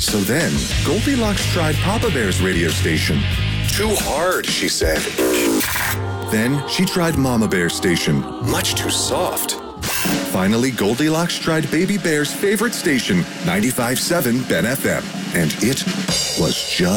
So then, Goldilocks tried Papa Bear's radio station. Too hard, she said. Then she tried Mama Bear's station. Much too soft. Finally, Goldilocks tried Baby Bear's favorite station, 95.7 Ben FM. And it was just